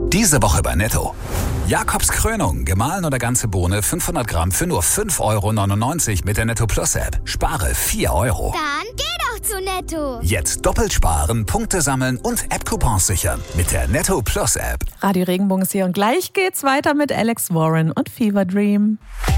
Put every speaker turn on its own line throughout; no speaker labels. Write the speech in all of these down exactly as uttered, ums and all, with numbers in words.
Diese Woche bei Netto. Jakobs Krönung, gemahlen oder ganze Bohne, fünfhundert Gramm für nur fünf Euro neunundneunzig mit der Netto Plus App. Spare vier Euro.
Dann geh doch zu Netto.
Jetzt doppelt sparen, Punkte sammeln und App-Coupons sichern mit der Netto Plus App.
Radio Regenbogen ist hier und gleich geht's weiter mit Alex Warren und Fever Dream.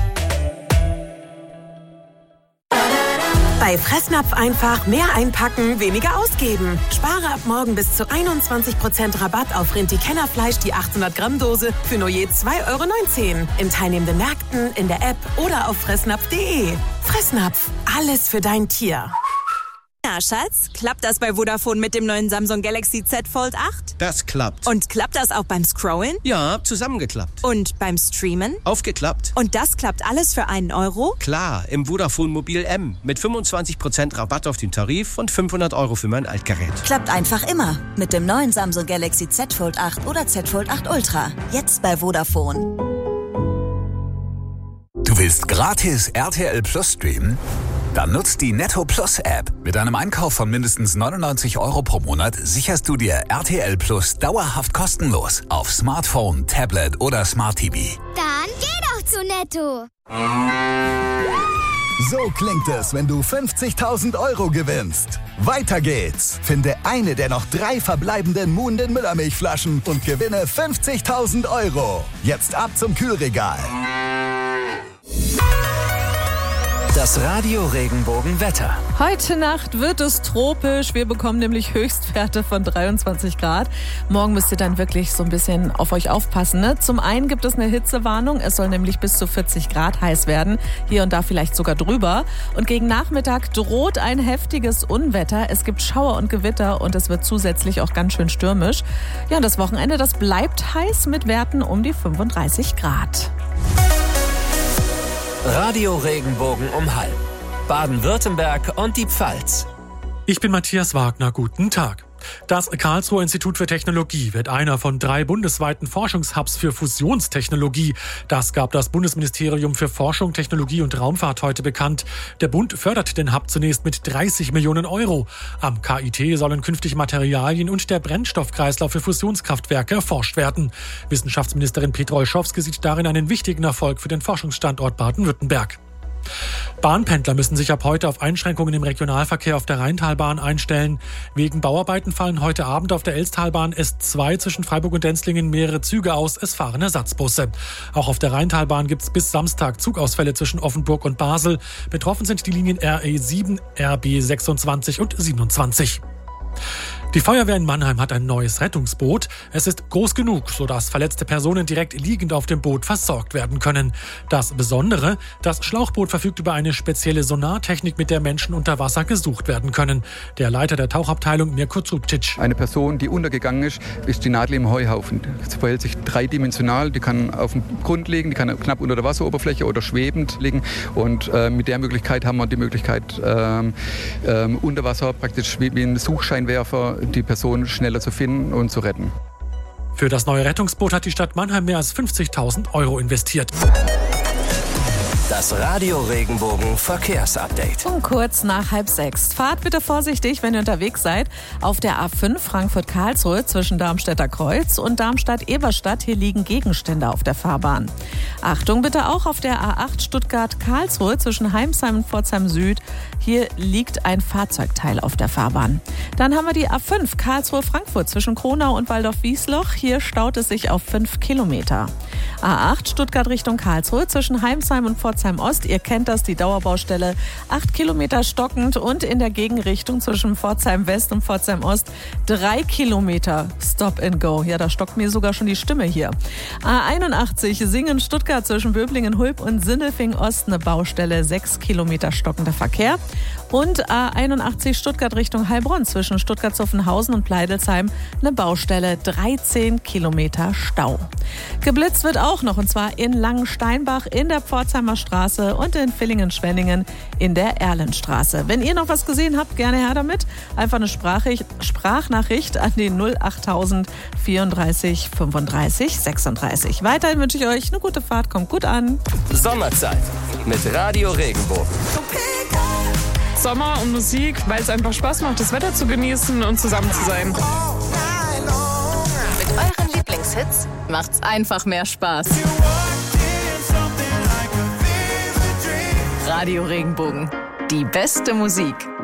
Bei Fressnapf einfach mehr einpacken, weniger ausgeben. Spare ab morgen bis zu einundzwanzig Prozent Rabatt auf Rinti-Kennerfleisch, die achthundert Gramm Dose für nur je zwei Euro neunzehn. In teilnehmenden Märkten, in der App oder auf fressnapf punkt de. Fressnapf, alles für dein Tier.
Na, Schatz, klappt das bei Vodafone mit dem neuen Samsung Galaxy Z Fold acht?
Das klappt.
Und klappt das auch beim Scrollen?
Ja, zusammengeklappt.
Und beim Streamen?
Aufgeklappt.
Und das klappt alles für einen Euro?
Klar, im Vodafone Mobil M mit fünfundzwanzig Prozent Rabatt auf den Tarif und fünfhundert Euro für mein Altgerät.
Klappt einfach immer mit dem neuen Samsung Galaxy Z Fold acht oder Z Fold acht Ultra. Jetzt bei Vodafone.
Du willst gratis R T L Plus streamen? Dann nutzt die Netto Plus App. Mit einem Einkauf von mindestens neunundneunzig Euro pro Monat sicherst du dir R T L Plus dauerhaft kostenlos auf Smartphone, Tablet oder Smart T V.
Dann geh doch zu Netto.
So klingt es, wenn du fünfzigtausend Euro gewinnst. Weiter geht's. Finde eine der noch drei verbleibenden Muhnden Müllermilchflaschen und gewinne fünfzigtausend Euro. Jetzt ab zum Kühlregal.
Das Radio Regenbogen Wetter.
Heute Nacht wird es tropisch. Wir bekommen nämlich Höchstwerte von dreiundzwanzig Grad. Morgen müsst ihr dann wirklich so ein bisschen auf euch aufpassen. Ne? Zum einen gibt es eine Hitzewarnung. Es soll nämlich bis zu vierzig Grad heiß werden. Hier und da vielleicht sogar drüber. Und gegen Nachmittag droht ein heftiges Unwetter. Es gibt Schauer und Gewitter und es wird zusätzlich auch ganz schön stürmisch. Ja, und das Wochenende, das bleibt heiß mit Werten um die fünfunddreißig Grad.
Radio Regenbogen um Halb. Baden-Württemberg und die Pfalz.
Ich bin Matthias Wagner, guten Tag. Das Karlsruher Institut für Technologie wird einer von drei bundesweiten Forschungshubs für Fusionstechnologie. Das gab das Bundesministerium für Forschung, Technologie und Raumfahrt heute bekannt. Der Bund fördert den Hub zunächst mit dreißig Millionen Euro. Am K I T sollen künftig Materialien und der Brennstoffkreislauf für Fusionskraftwerke erforscht werden. Wissenschaftsministerin Petra Olschowski sieht darin einen wichtigen Erfolg für den Forschungsstandort Baden-Württemberg. Bahnpendler müssen sich ab heute auf Einschränkungen im Regionalverkehr auf der Rheintalbahn einstellen. Wegen Bauarbeiten fallen heute Abend auf der Elztalbahn S zwei zwischen Freiburg und Enzlingen mehrere Züge aus. Es fahren Ersatzbusse. Auch auf der Rheintalbahn gibt es bis Samstag Zugausfälle zwischen Offenburg und Basel. Betroffen sind die Linien R E sieben, R B sechsundzwanzig und siebenundzwanzig. Die Feuerwehr in Mannheim hat ein neues Rettungsboot. Es ist groß genug, sodass verletzte Personen direkt liegend auf dem Boot versorgt werden können. Das Besondere, das Schlauchboot verfügt über eine spezielle Sonartechnik, mit der Menschen unter Wasser gesucht werden können. Der Leiter der Tauchabteilung, Mirko Zubcic.
Eine Person, die untergegangen ist, ist die Nadel im Heuhaufen. Sie verhält sich dreidimensional, die kann auf dem Grund liegen, die kann knapp unter der Wasseroberfläche oder schwebend liegen. Und äh, mit der Möglichkeit haben wir die Möglichkeit, ähm, ähm, unter Wasser praktisch wie, wie ein Suchscheinwerfer die Person schneller zu finden und zu retten.
Für das neue Rettungsboot hat die Stadt Mannheim mehr als fünfzigtausend Euro investiert.
Das Radio Regenbogen Verkehrsupdate.
Um kurz nach halb sechs. Fahrt bitte vorsichtig, wenn ihr unterwegs seid. Auf der A fünf Frankfurt-Karlsruhe zwischen Darmstädter Kreuz und Darmstadt-Eberstadt. Hier liegen Gegenstände auf der Fahrbahn. Achtung bitte auch auf der A acht Stuttgart-Karlsruhe zwischen Heimsheim und Pforzheim Süd. Hier liegt ein Fahrzeugteil auf der Fahrbahn. Dann haben wir die A fünf Karlsruhe-Frankfurt zwischen Kronau und Waldorf-Wiesloch. Hier staut es sich auf fünf Kilometer. A acht Stuttgart Richtung Karlsruhe zwischen Heimsheim und Pforzheim Ost. Ihr kennt das, die Dauerbaustelle. acht Kilometer stockend und in der Gegenrichtung zwischen Pforzheim West und Pforzheim Ost drei Kilometer Stop and Go. Ja, da stockt mir sogar schon die Stimme hier. A einundachtzig Singen Stuttgart zwischen Böblingen Hulb und Sindelfingen Ost eine Baustelle. sechs Kilometer stockender Verkehr. Und A einundachtzig Stuttgart Richtung Heilbronn zwischen Stuttgart-Zuffenhausen und Pleidelsheim eine Baustelle. dreizehn Kilometer Stau. Geblitzt wird auch noch, und zwar in Langensteinbach in der Pforzheimer Straße und in Villingen-Schwenningen in der Erlenstraße. Wenn ihr noch was gesehen habt, gerne her damit. Einfach eine Sprachricht, Sprachnachricht an die null achttausend vierunddreißig fünfunddreißig sechsunddreißig. Weiterhin wünsche ich euch eine gute Fahrt, kommt gut an.
Sommerzeit mit Radio Regenbogen.
Sommer und Musik, weil es einfach Spaß macht, das Wetter zu genießen und zusammen zu sein.
Mit euren Lieblings
Hits macht's einfach mehr Spaß. Radio Regenbogen. Die beste Musik.